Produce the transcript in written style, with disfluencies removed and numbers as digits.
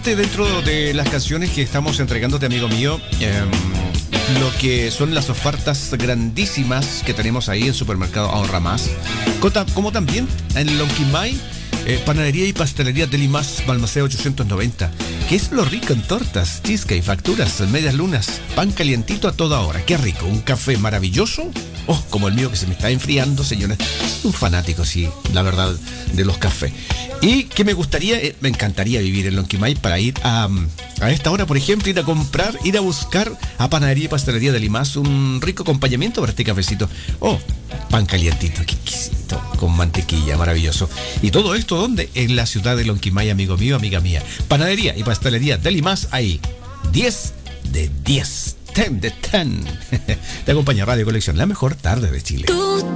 contarte dentro de las canciones que estamos entregándote, amigo mío, lo que son las ofertas grandísimas que tenemos ahí en Supermercado Ahorra Más, como también en Lonquimay, Panadería y Pastelería Deli Más, Balmaceda 890. ¿Qué es lo rico en tortas, cheesecake, facturas, medias lunas, pan calientito a toda hora? ¡Qué rico! Un café maravilloso. Oh, como el mío que se me está enfriando, señores. Un fanático, sí, la verdad, de los cafés. Y que me encantaría vivir en Lonquimay para ir a esta hora, por ejemplo, ir a comprar, ir a buscar a Panadería y Pastelería de Limas un rico acompañamiento para este cafecito. Oh, pan calientito, exquisito, con mantequilla, maravilloso. Y todo esto, ¿dónde? En la ciudad de Lonquimay, amigo mío, amiga mía. Panadería y Pastelería de Limas, ahí. 10 de 10. 10 de 10. Te acompaña Radio Colección, la mejor tarde de Chile.